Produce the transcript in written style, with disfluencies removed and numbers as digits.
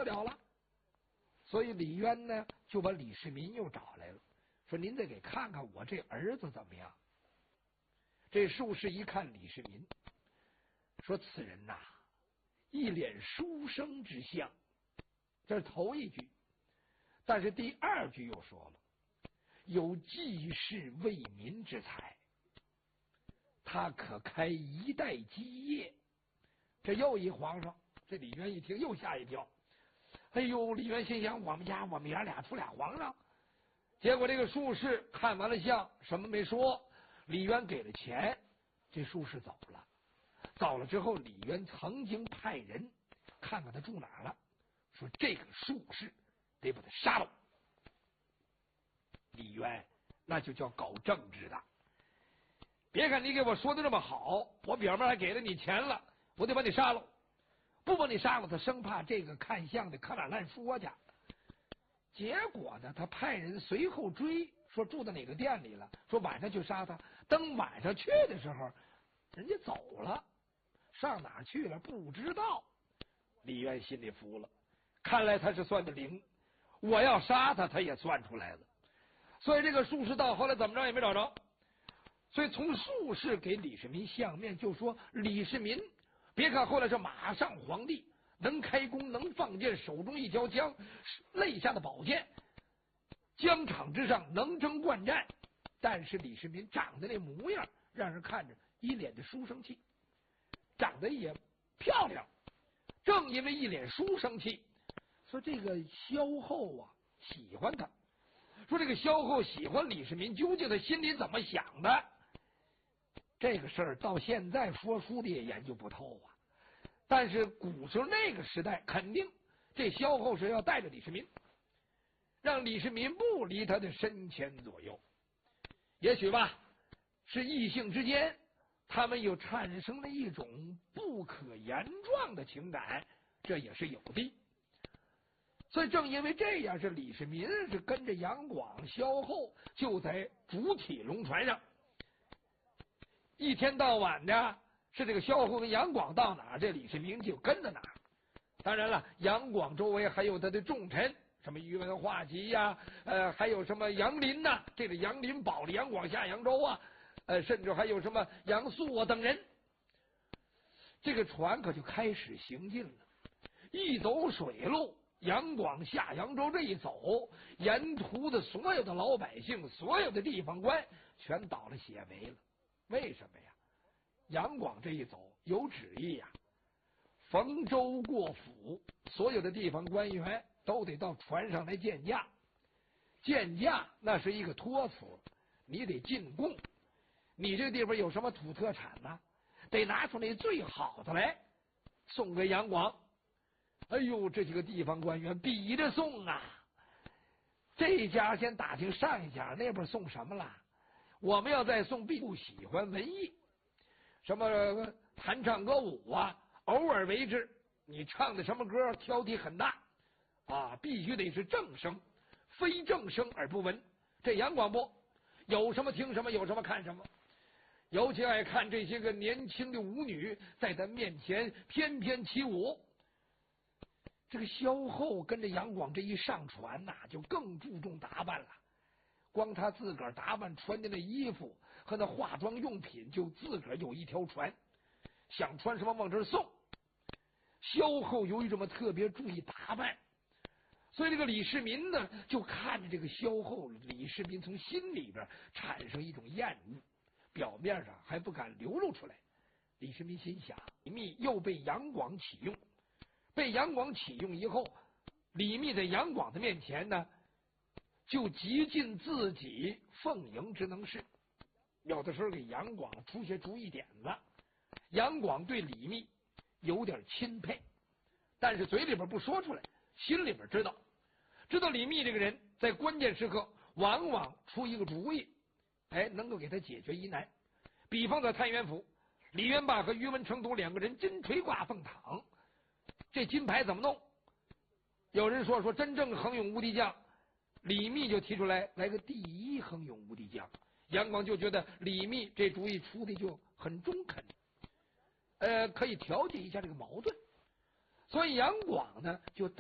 得了了。所以李渊呢就把李世民又找来了，说您得给看看我这儿子怎么样。这术士一看李世民，说此人呐，一脸书生之相，这是头一句。但是第二句又说了，有济世为民之才，他可开一代基业。这又一皇上，这李渊一听又吓一跳。哎呦，李渊心想，我们爷俩出俩皇上。结果这个术士看完了相，什么没说。李渊给了钱，这术士走了。走了之后，李渊曾经派人看看他住哪儿了，说这个术士得把他杀了。李渊那就叫搞政治的。别看你给我说的这么好，我表面还给了你钱了，我得把你杀了。不把你杀了，他生怕这个看相的可哪乱说去。结果呢，他派人随后追，说住在哪个店里了，说晚上去杀他。等晚上去的时候，人家走了，上哪儿去了不知道。李渊心里服了，看来他是算的灵，我要杀他，他也算出来了。所以这个术士到后来怎么着也没找着。所以从术士给李世民相面，就说李世民别看后来是马上皇帝，能开弓能放箭，手中一条枪，肋下的宝剑，疆场之上能征惯战，但是李世民长得那模样让人看着一脸的书生气，长得也漂亮。正因为一脸书生气，说这个萧后啊喜欢他。说这个萧后喜欢李世民，究竟他心里怎么想的？这个事儿到现在说书的也研究不透啊。但是古时候那个时代，肯定这萧后是要带着李世民，让李世民不离他的身前左右。也许吧，是异性之间，他们又产生了一种不可言状的情感，这也是有的。所以正因为这样，是李世民是跟着杨广、萧后就在主体龙船上，一天到晚的是这个萧后跟杨广到哪儿，这李世民就跟着哪儿。当然了，杨广周围还有他的重臣，什么宇文化及呀，还有什么杨林呐，这个杨林保了杨广下扬州啊，甚至还有什么杨素啊等人。这个船可就开始行进了，一走水路。杨广下扬州这一走，沿途的所有的老百姓，所有的地方官全倒了血霉了。为什么呀？杨广这一走有旨意呀，逢州过府，所有的地方官员都得到船上来见驾。见驾那是一个托词，你得进贡。你这个地方有什么土特产呢？得拿出那最好的来送给杨广。哎呦，这几个地方官员比着送啊！这家先打听上一家那边送什么了，我们要再送，不喜欢文艺，什么弹唱歌舞啊，偶尔为之。你唱的什么歌挑剔很大啊，必须得是正声，非正声而不闻。这杨广播有什么听什么，有什么看什么。尤其爱看这些个年轻的舞女在他面前翩翩起舞。这个萧后跟着杨广这一上船呐，就更注重打扮了。光他自个儿打扮穿的那衣服和那化妆用品，就自个儿有一条船，想穿什么往这儿送。萧后由于这么特别注意打扮，所以这个李世民呢，就看着这个萧后，李世民从心里边产生一种厌恶，表面上还不敢流露出来。李世民心想，李密又被杨广启用。被杨广启用以后，李密在杨广的面前呢，就极尽自己奉迎之能事，有的时候给杨广出些主意点子。杨广对李密有点钦佩，但是嘴里边不说出来，心里边知道李密这个人在关键时刻往往出一个主意，能够给他解决疑难。比方在太原府，李元霸和于文成都两个人金锤挂凤躺，这金牌怎么弄？有人说真正横勇无敌将，李密就提出来个第一横勇无敌将。杨广就觉得李密这主意出的就很中肯，可以调节一下这个矛盾。所以杨广呢就